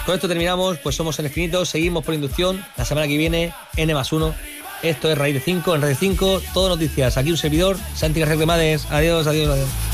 con esto terminamos, pues somos El Infinito, seguimos por inducción, la semana que viene, N+1. Esto es Raíz de 5, en Raíz 5, todo noticias. Aquí un servidor, Santi García Cremades. Adiós, adiós, adiós.